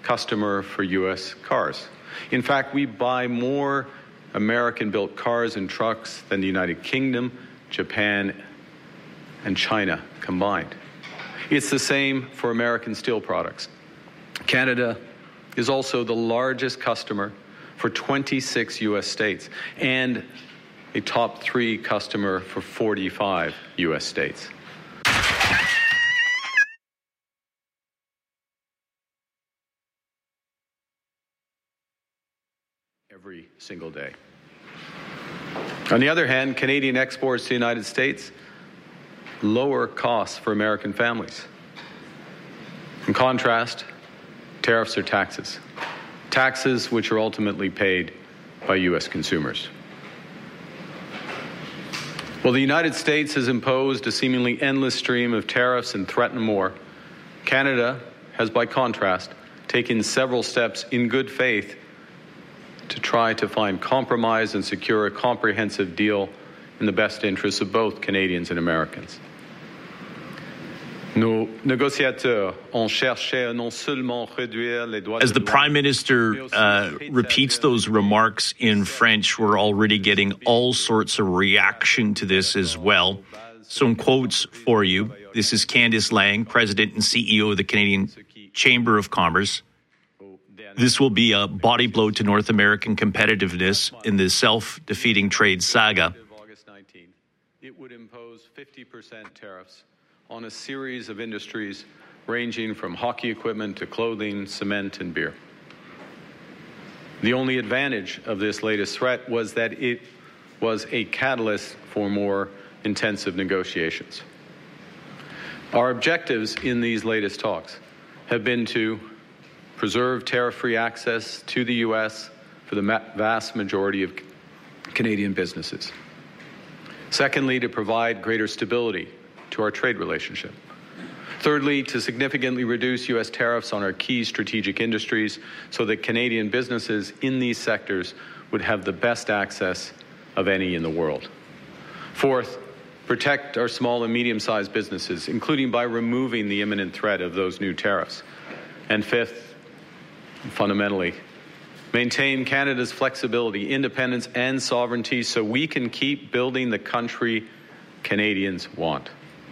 customer for U.S. cars. In fact, we buy more American-built cars and trucks than the United Kingdom, Japan, and China combined. It's the same for American steel products. Canada is also the largest customer for 26 U.S. states and a top 3 customer for 45 U.S. states. Every single day. On the other hand, Canadian exports to the United States lower costs for American families. In contrast, tariffs are taxes. Taxes which are ultimately paid by U.S. consumers. While the United States has imposed a seemingly endless stream of tariffs and threatened more, Canada has, by contrast, taken several steps in good faith to try to find compromise and secure a comprehensive deal in the best interests of both Canadians and Americans. As the Prime Minister repeats those remarks in French, we're already getting all sorts of reaction to this as well. Some quotes for you. This is Candice Lang, President and CEO of the Canadian Chamber of Commerce. This will be a body blow to North American competitiveness in the self-defeating trade saga. It would impose 50% tariffs on a series of industries ranging from hockey equipment to clothing, cement, and beer. The only advantage of this latest threat was that it was a catalyst for more intensive negotiations. Our objectives in these latest talks have been to preserve tariff-free access to the U.S. for the vast majority of Canadian businesses. Secondly, to provide greater stability to our trade relationship. Thirdly, to significantly reduce U.S. tariffs on our key strategic industries so that Canadian businesses in these sectors would have the best access of any in the world. Fourth, protect our small and medium-sized businesses, including by removing the imminent threat of those new tariffs. And fifth, fundamentally, maintain Canada's flexibility, independence, and sovereignty so we can keep building the country Canadians want.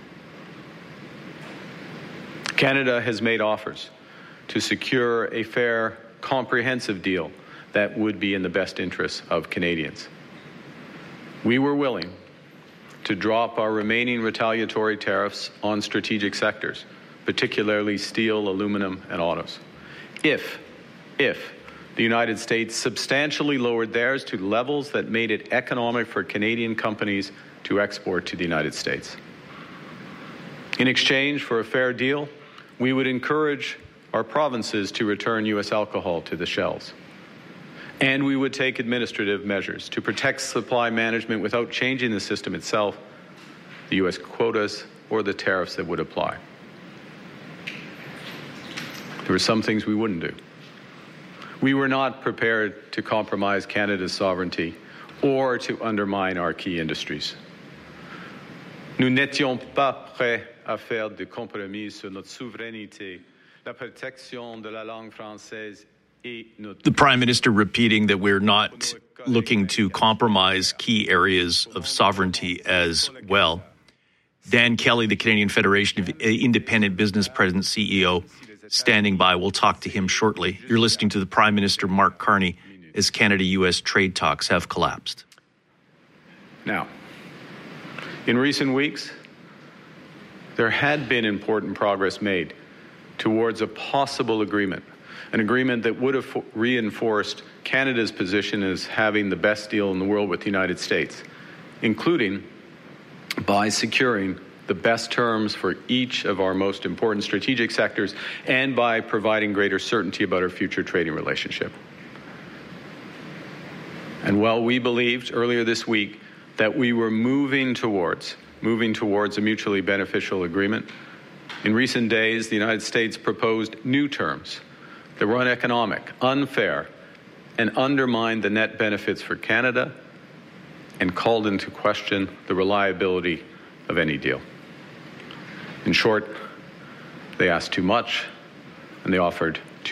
Canada has made offers to secure a fair, comprehensive deal that would be in the best interests of Canadians. We were willing to drop our remaining retaliatory tariffs on strategic sectors, particularly steel, aluminum, and autos, if the United States substantially lowered theirs to levels that made it economic for Canadian companies to export to the United States. In exchange for a fair deal, we would encourage our provinces to return U.S. alcohol to the shelves. And we would take administrative measures to protect supply management without changing the system itself, the U.S. quotas, or the tariffs that would apply. There were some things we wouldn't do. We were not prepared to compromise Canada's sovereignty or to undermine our key industries. Nous n'étions pas prêts à faire de compromis sur notre souveraineté, la protection de la langue française et notre... The Prime Minister repeating that we're not looking to compromise key areas of sovereignty as well. Dan Kelly, the Canadian Federation of Independent Business President CEO, standing by. We'll talk to him shortly. You're listening to the Prime Minister, Mark Carney, as Canada-U.S. trade talks have collapsed. Now, in recent weeks, there had been important progress made towards a possible agreement, an agreement that would have reinforced Canada's position as having the best deal in the world with the United States, including by securing the best terms for each of our most important strategic sectors and by providing greater certainty about our future trading relationship. And while we believed earlier this week that we were moving towards a mutually beneficial agreement, in recent days, the United States proposed new terms that were uneconomic, unfair, and undermined the net benefits for Canada and called into question the reliability of any deal. In short, they asked too much and they offered